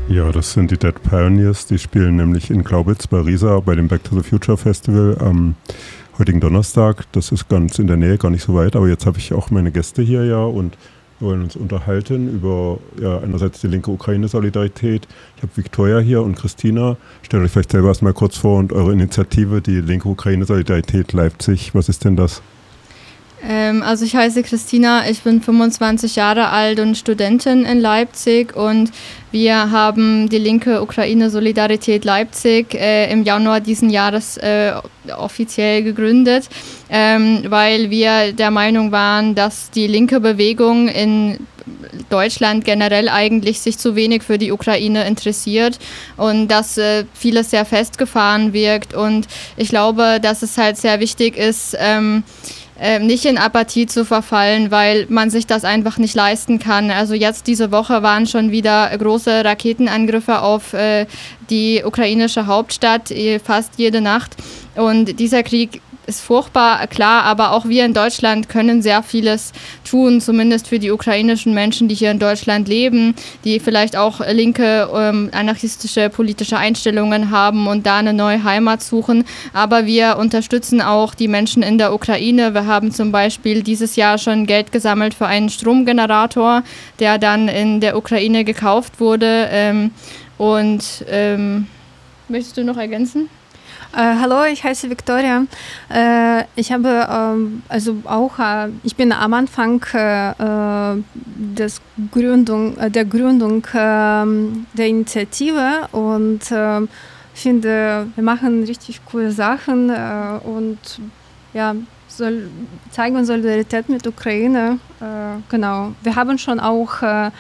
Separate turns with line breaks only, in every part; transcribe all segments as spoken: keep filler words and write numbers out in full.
Ja, das sind die Dead Pioneers, die spielen nämlich in Glaubitz bei Riesa bei dem Back to the Future Festival am heutigen Donnerstag. Das ist ganz in der Nähe, gar nicht so weit, aber jetzt habe ich auch meine Gäste hier ja und wir wollen uns unterhalten über ja, einerseits die linke Ukraine-Solidarität. Ich habe Viktoria hier und Christina. Stellt euch vielleicht selber erstmal kurz vor und eure Initiative, die linke Ukraine-Solidarität Leipzig. Was ist denn das?
Ähm, also ich heiße Christina, ich bin fünfundzwanzig Jahre alt und Studentin in Leipzig und wir haben die linke Ukraine-Solidarität Leipzig äh, im Januar diesen Jahres äh, offiziell gegründet, ähm, weil wir der Meinung waren, dass die linke Bewegung in Deutschland generell eigentlich sich zu wenig für die Ukraine interessiert und dass äh, vieles sehr festgefahren wirkt und ich glaube, dass es halt sehr wichtig ist, ähm, äh, nicht in Apathie zu verfallen, weil man sich das einfach nicht leisten kann. Also jetzt diese Woche waren schon wieder große Raketenangriffe auf äh, die ukrainische Hauptstadt, äh, fast jede Nacht und dieser Krieg ist furchtbar, klar, aber auch wir in Deutschland können sehr vieles tun, zumindest für die ukrainischen Menschen, die hier in Deutschland leben, die vielleicht auch linke, ähm, anarchistische politische Einstellungen haben und da eine neue Heimat suchen. Aber wir unterstützen auch die Menschen in der Ukraine. Wir haben zum Beispiel dieses Jahr schon Geld gesammelt für einen Stromgenerator, der dann in der Ukraine gekauft wurde. Ähm, und ähm, möchtest du noch ergänzen?
Äh, hallo, ich heiße Viktoria. Äh, ich habe ähm, also auch, äh, ich bin am Anfang äh, des Gründung, äh, der Gründung äh, der Initiative und äh, finde, wir machen richtig coole Sachen äh, und ja, soll, zeigen Solidarität mit Ukraine. Äh, genau. Wir haben schon auch äh,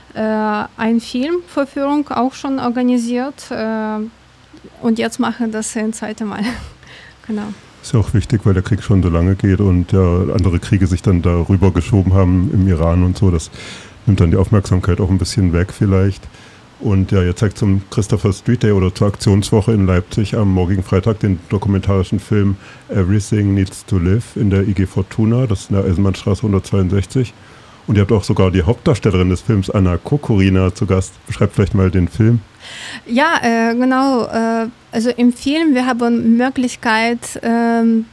äh, eine Filmvorführung auch schon organisiert. Äh, Und jetzt machen das ein zweites Mal. Genau.
Ist ja auch wichtig, weil der Krieg schon so lange geht und ja andere Kriege sich dann darüber geschoben haben im Iran und so. Das nimmt dann die Aufmerksamkeit auch ein bisschen weg vielleicht. Und ja, ihr zeigt zum Christopher Street Day oder zur Aktionswoche in Leipzig am morgigen Freitag den dokumentarischen Film Everything Needs to Live in der I G Fortuna, das ist in der Eisenbahnstraße hundertzweiundsechzig. Und ihr habt auch sogar die Hauptdarstellerin des Films, Anna Kokorina, zu Gast. Beschreibt vielleicht mal den Film.
Ja, äh, genau. Äh, also im Film, wir haben Möglichkeit, ähm,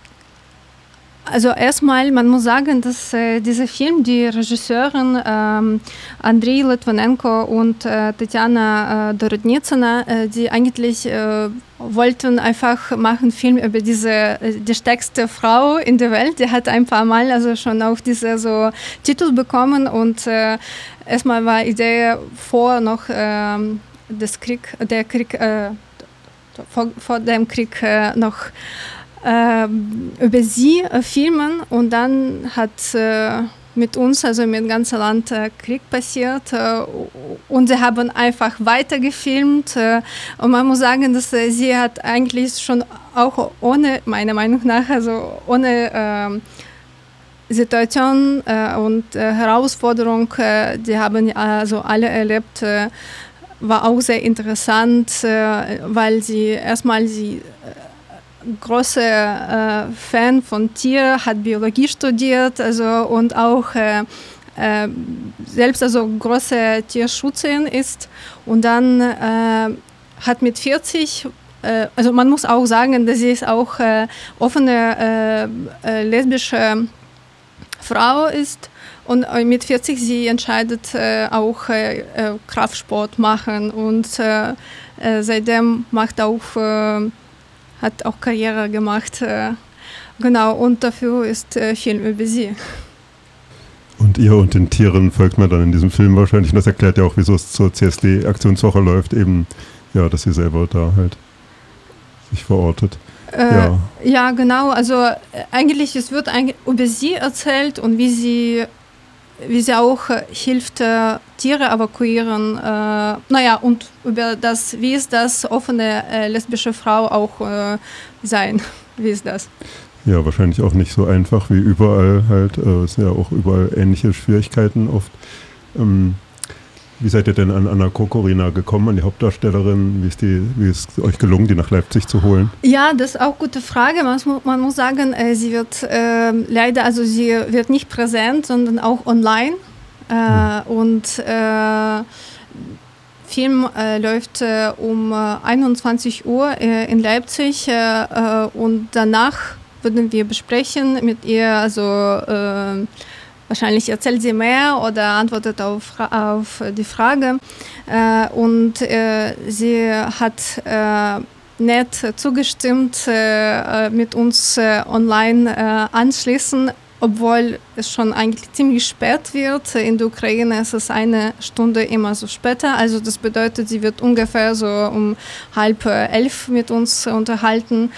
also erstmal, man muss sagen, dass äh, dieser Film, die Regisseurin ähm, Andrei Litvinenko und äh, Tatjana äh, Dorodnitsina, äh, die eigentlich äh, wollten einfach machen Film über diese, äh, die stärkste Frau in der Welt. Die hat ein paar Mal also schon auch diese so Titel bekommen und äh, erstmal war die Idee vor noch ähm, des Krieg, der Krieg, äh, vor, vor dem Krieg äh, noch äh, über sie äh, filmen und dann hat äh, mit uns, also mit dem ganzen Land äh, Krieg passiert äh, und sie haben einfach weiter gefilmt äh, und man muss sagen, dass äh, sie hat eigentlich schon auch ohne, meiner Meinung nach, also ohne äh, Situation äh, und äh, Herausforderung, äh, die haben also alle erlebt, äh, war auch sehr interessant, äh, weil sie erstmal sie äh, große äh, Fan von Tier, hat Biologie studiert, also und auch äh, äh, selbst also große Tierschützerin ist und dann äh, hat mit vierzig, äh, also man muss auch sagen, dass sie ist auch äh, offene äh, äh, lesbische Frau ist. Und mit vierzig sie entscheidet äh, auch äh, äh, Kraftsport machen und äh, äh, seitdem macht auch, äh, hat auch Karriere gemacht. Äh, genau, und dafür ist äh, Film über sie.
Und ihr und den Tieren folgt man dann in diesem Film wahrscheinlich. Und das erklärt ja auch, wieso es zur C S D-Aktionswoche läuft, eben, ja, dass sie selber da halt sich verortet.
Äh, ja. ja, genau. Also äh, eigentlich, es wird eigentlich über sie erzählt und wie sie wie sie auch äh, hilft, äh, Tiere evakuieren. Äh, naja, und über das, wie ist das, offene äh, lesbische Frau auch äh, sein? Wie ist das?
Ja, wahrscheinlich auch nicht so einfach wie überall halt. Äh, es sind ja auch überall ähnliche Schwierigkeiten oft. Ähm, wie seid ihr denn an Anna Kokorina gekommen, an die Hauptdarstellerin? Wie ist, die, wie ist es euch gelungen, die nach Leipzig zu holen?
Ja, das ist auch eine gute Frage. Man, man muss sagen, äh, sie wird äh, leider, also sie wird nicht präsent, sondern auch online. Äh, hm. Und äh, Film äh, läuft äh, um äh, einundzwanzig Uhr äh, in Leipzig äh, äh, und danach würden wir besprechen mit ihr, also äh, wahrscheinlich erzählt sie mehr oder antwortet auf, auf die Frage. Äh, und äh, sie hat äh, nett zugestimmt, äh, mit uns äh, online äh, anschließen, obwohl es schon eigentlich ziemlich spät wird. In der Ukraine ist es eine Stunde immer so später. Also das bedeutet, sie wird ungefähr so um halb elf mit uns unterhalten.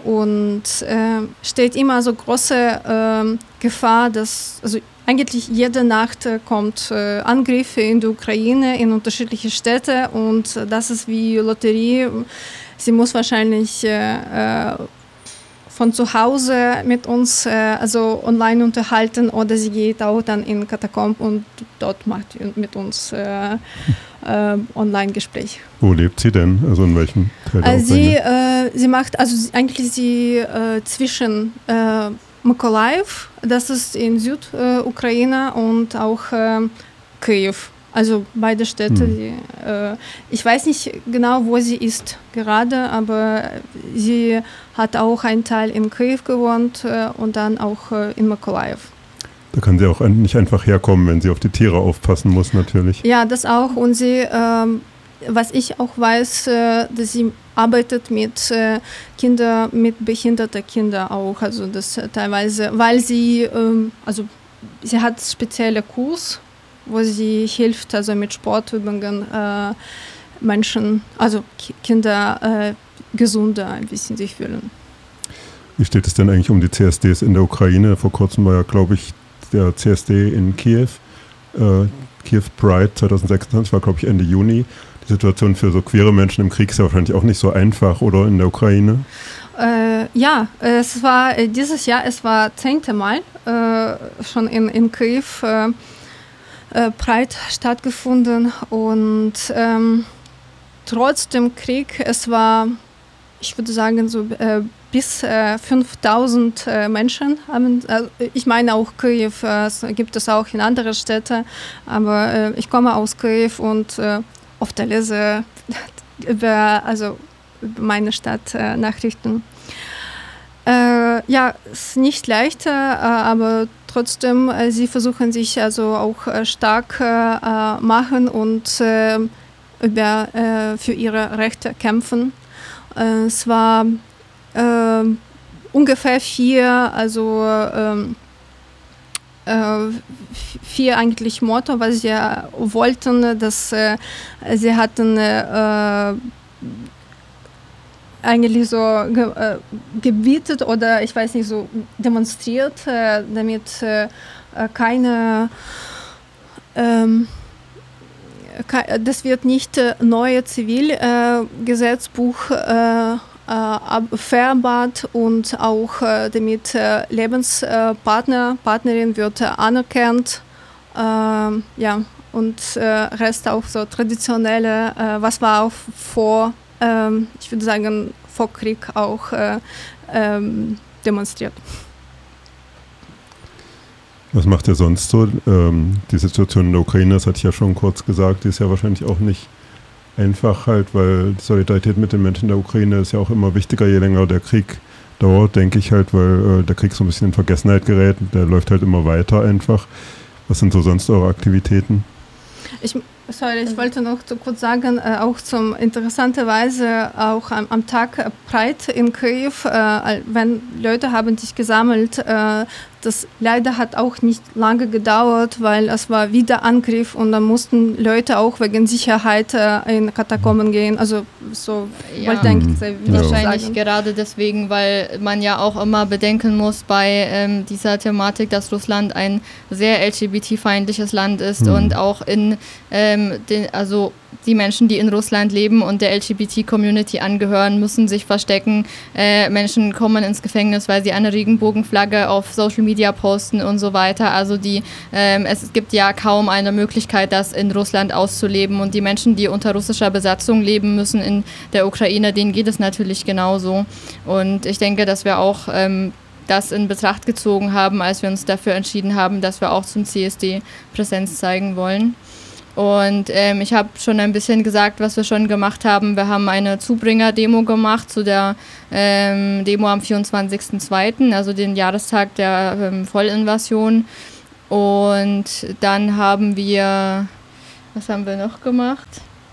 Und äh, steht immer so große äh, Gefahr, dass also eigentlich jede Nacht äh, kommt äh, Angriffe in der Ukraine in unterschiedliche Städte. Und das ist wie Lotterie. Sie muss wahrscheinlich äh, äh, von zu Hause mit uns äh, also online unterhalten oder sie geht auch dann in Katakomb und dort macht sie mit uns äh, äh, Online-Gespräch.
Wo lebt sie denn? Also in welchem Teil der
also
Ukraine?
Sie, äh, sie macht, also sie, eigentlich sie äh, zwischen äh, Mykolaiv, das ist in Südukraine, äh, und auch äh, Kyiv. Also beide Städte. Hm. Die, äh, ich weiß nicht genau, wo sie ist gerade, aber sie hat auch einen Teil in Kyiv gewohnt äh, und dann auch äh, in Mykolaiv.
Da kann sie auch ein, nicht einfach herkommen, wenn sie auf die Tiere aufpassen muss, natürlich.
Ja, das auch. Und sie, äh, was ich auch weiß, äh, dass sie arbeitet mit äh, Kindern, mit behinderten Kindern auch. Also das äh, teilweise, weil sie, äh, also sie hat spezielle Kurs, wo sie hilft, also mit Sportübungen äh, Menschen, also K- Kinder äh, gesünder ein bisschen sich fühlen.
Wie steht es denn eigentlich um die C S Ds in der Ukraine? Vor kurzem war ja, glaube ich, der C S D in Kiew. Äh, Kiew Pride zwanzig sechsundzwanzig war, glaube ich, Ende Juni. Die Situation für so queere Menschen im Krieg ist ja wahrscheinlich auch nicht so einfach, oder, in der Ukraine?
Äh, ja, es war äh, dieses Jahr, es war zehnte Mal äh, schon in, in Kiew äh, Pride stattgefunden und ähm, trotz dem Krieg, es war, ich würde sagen, so äh, bis äh, fünftausend äh, Menschen haben, äh, ich meine auch Kyiw, äh, es gibt es auch in anderen Städten, aber äh, ich komme aus Kyiw und äh, oft lese über, also über meine Stadt äh, Nachrichten. Äh, ja, es ist nicht leicht, äh, aber trotzdem, äh, sie versuchen sich also auch äh, stark äh, machen und äh, über, äh, für ihre Rechte kämpfen. Äh, es war äh, ungefähr vier, also ähm, äh, vier eigentlich Motto, was sie wollten, dass äh, sie hatten äh, eigentlich so ge, äh, gebietet oder ich weiß nicht, so demonstriert, äh, damit äh, keine, ähm, ke- das wird nicht äh, neue Zivilgesetzbuch äh, äh, vereinbart und auch äh, damit äh, Lebenspartner, Partnerin wird äh, anerkannt, äh, ja, und äh, Rest auch so traditionelle, äh, was war auch vor Ähm, ich würde sagen, vor Krieg auch äh, ähm, demonstriert.
Was macht ihr sonst so? Ähm, die Situation in der Ukraine, das hatte ich ja schon kurz gesagt, die ist ja wahrscheinlich auch nicht einfach halt, weil die Solidarität mit den Menschen der Ukraine ist ja auch immer wichtiger, je länger der Krieg dauert, denke ich halt, weil äh, der Krieg so ein bisschen in Vergessenheit gerät, der läuft halt immer weiter einfach. Was sind so sonst eure Aktivitäten?
Ich, sorry, ich wollte noch so kurz sagen, äh, auch zum interessanterweise auch am, am Tag Pride in Kyiw, äh, wenn Leute haben sich gesammelt, äh, das leider hat auch nicht lange gedauert, weil es war wieder Angriff und dann mussten Leute auch wegen Sicherheit äh, in Katakomben gehen. Also so
Ja.
wollte eigentlich sehr
Ja.
Wahrscheinlich
sagen.
gerade deswegen, weil man ja auch immer bedenken muss bei ähm, dieser Thematik, dass Russland ein sehr L G B T-feindliches Land ist
Mhm.
und auch in ähm, den, also die Menschen, die in Russland leben und der L G B T-Community angehören, müssen sich verstecken. Äh, Menschen kommen ins Gefängnis, weil sie eine Regenbogenflagge auf Social Media posten und so weiter. Also die, ähm, es gibt ja kaum eine Möglichkeit, das in Russland auszuleben. Und die Menschen, die unter russischer Besatzung leben müssen in der Ukraine, denen geht es natürlich genauso. Und ich denke, dass wir auch ähm, das in Betracht gezogen haben, als wir uns dafür entschieden haben, dass wir auch zum C S D Präsenz zeigen wollen. Und ähm, ich habe schon ein bisschen gesagt, was wir schon gemacht haben. Wir haben eine Zubringer-Demo gemacht zu der ähm, Demo am vierundzwanzigsten zweiten, also den Jahrestag der ähm, Vollinvasion. Und dann haben wir, was haben wir noch gemacht?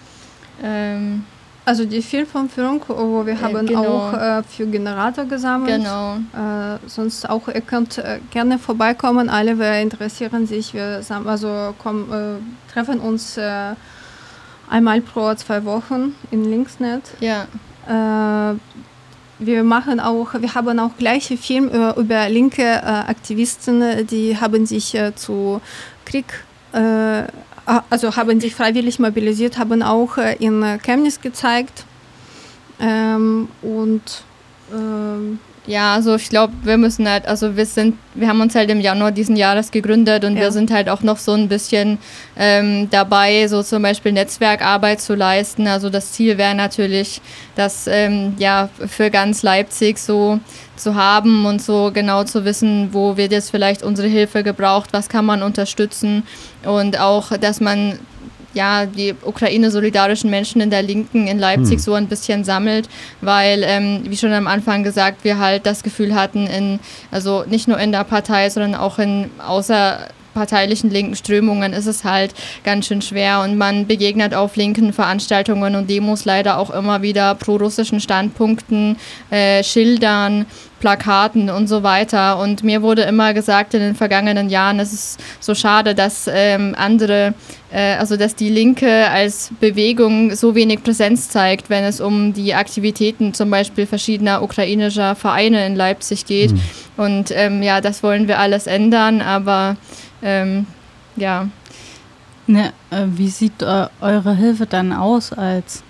Ähm,
Also die Filmvorführung, wo wir haben
genau.
auch äh, für Generator gesammelt.
Genau.
Äh, sonst auch, ihr könnt äh, gerne vorbeikommen, alle, wer interessieren sich. Wir sam- also komm, äh, treffen uns äh, einmal pro zwei Wochen in Linksnet.
Ja.
Äh, wir machen auch, wir haben auch gleiche Film über, über linke äh, Aktivisten, die haben sich äh, zu Krieg äh, also haben sich freiwillig mobilisiert, haben auch äh, in Chemnitz gezeigt. Ähm, und ähm,
ja, also ich glaube, wir müssen halt, also wir sind, wir haben uns halt im Januar diesen Jahres gegründet und ja. wir sind halt auch noch so ein bisschen ähm, dabei, so zum Beispiel Netzwerkarbeit zu leisten. Also das Ziel wäre natürlich, das ähm, ja für ganz Leipzig so zu haben und so genau zu wissen, wo wird jetzt vielleicht unsere Hilfe gebraucht, was kann man unterstützen und auch, dass man ja, die Ukraine-solidarischen Menschen in der Linken in Leipzig hm. so ein bisschen sammelt, weil, ähm, wie schon am Anfang gesagt, wir halt das Gefühl hatten, in, also nicht nur in der Partei, sondern auch in außerparteilichen linken Strömungen ist es halt ganz schön schwer und man begegnet auf linken Veranstaltungen und Demos leider auch immer wieder pro-russischen Standpunkten, äh, Schildern, Plakaten und so weiter. Und mir wurde immer gesagt in den vergangenen Jahren, es ist so schade, dass ähm, andere, äh, also dass die Linke als Bewegung so wenig Präsenz zeigt, wenn es um die Aktivitäten zum Beispiel verschiedener ukrainischer Vereine in Leipzig geht. Mhm. Und ähm, ja, das wollen wir alles ändern, aber ähm, ja.
Ne, äh, wie sieht äh, eure Hilfe dann aus als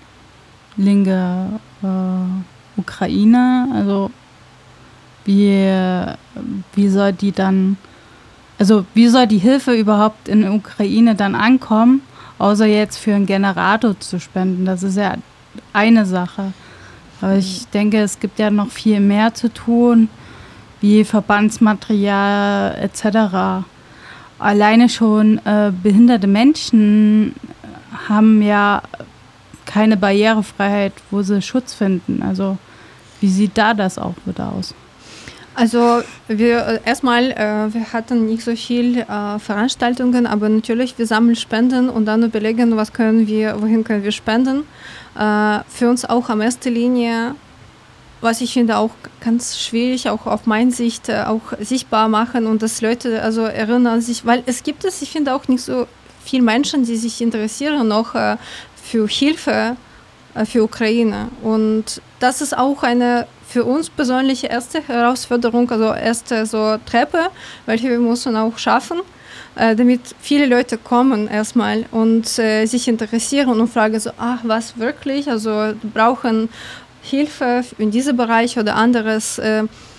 linke äh, Ukraine? Also Wie, wie soll die dann, also wie soll die Hilfe überhaupt in der Ukraine dann ankommen, außer jetzt für einen Generator zu spenden? Das ist ja eine Sache. Aber ich denke, es gibt ja noch viel mehr zu tun, wie Verbandsmaterial et cetera. Alleine schon äh, behinderte Menschen haben ja keine Barrierefreiheit, wo sie Schutz finden. Also wie sieht da das auch wieder aus?
Also wir erstmal, äh, wir hatten nicht so viel äh, Veranstaltungen, aber natürlich wir sammeln Spenden und dann überlegen, was können wir, wohin können wir spenden. Äh, für uns auch am erster Linie, was ich finde auch ganz schwierig, auch auf meine Sicht äh, auch sichtbar machen und dass Leute also erinnern sich, weil es gibt es, ich finde auch nicht so viele Menschen, die sich interessieren noch äh, für Hilfe äh, für Ukraine und das ist auch eine für uns persönliche erste Herausforderung, also erste so Treppe, welche wir müssen auch schaffen, äh, damit viele Leute kommen erstmal und äh, sich interessieren und fragen so, ach, was wirklich, also brauchen Hilfe in diesem Bereich oder anderes, äh,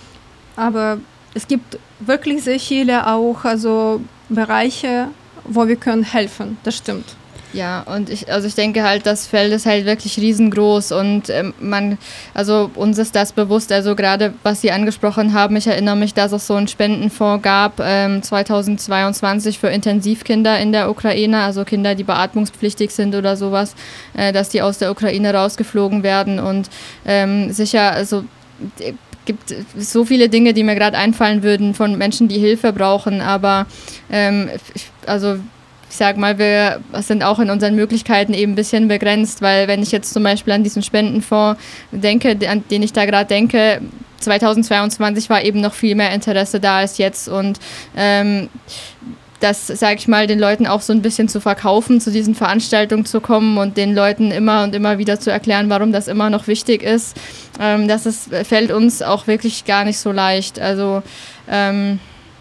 aber es gibt wirklich sehr viele auch also Bereiche, wo wir können helfen, das stimmt.
Ja, und ich, also ich denke halt, das Feld ist halt wirklich riesengroß und ähm, man, also uns ist das bewusst, also gerade was Sie angesprochen haben, ich erinnere mich, dass es so einen Spendenfonds gab ähm, zweitausendzweiundzwanzig für Intensivkinder in der Ukraine, also Kinder, die beatmungspflichtig sind oder sowas, äh, dass die aus der Ukraine rausgeflogen werden und ähm, sicher, also gibt so viele Dinge, die mir gerade einfallen würden von Menschen, die Hilfe brauchen, aber ähm, ich, also ich sag mal, wir sind auch in unseren Möglichkeiten eben ein bisschen begrenzt, weil wenn ich jetzt zum Beispiel an diesen Spendenfonds denke, an den ich da gerade denke, zweitausendzweiundzwanzig war eben noch viel mehr Interesse da als jetzt und ähm, das, sage ich mal, den Leuten auch so ein bisschen zu verkaufen, zu diesen Veranstaltungen zu kommen und den Leuten immer und immer wieder zu erklären, warum das immer noch wichtig ist, ähm, das ist, fällt uns auch wirklich gar nicht so leicht. Also ähm,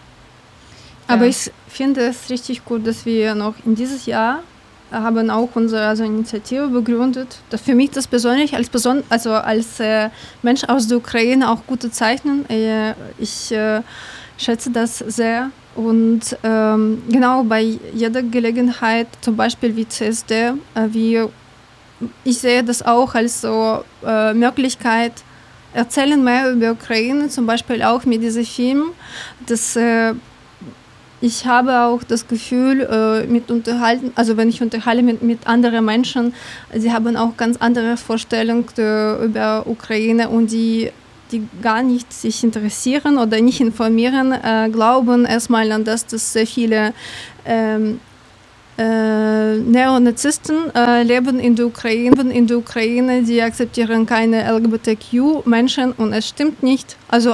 aber
ja.
ich finde es richtig gut, dass wir noch in dieses Jahr haben auch unsere also Initiative begründet. Das für mich das persönlich als Person, also als äh, Mensch aus der Ukraine auch gute Zeichen. Äh, ich äh, schätze das sehr und ähm, genau bei jeder Gelegenheit, zum Beispiel wie C S D, äh, wie ich sehe das auch als so äh, Möglichkeit, erzählen mehr über Ukraine, zum Beispiel auch mit diesem Film, das äh, ich habe auch das Gefühl, äh, mit unterhalten, also wenn ich unterhalte mit, mit anderen Menschen, sie haben auch ganz andere Vorstellungen äh, über Ukraine und die die gar nicht sich interessieren oder nicht informieren, äh, glauben erstmal an das, dass sehr viele ähm, äh, Neonazisten äh, leben in der Ukraine, in der Ukraine, die akzeptieren keine L G B T Q-Menschen und es stimmt nicht. Also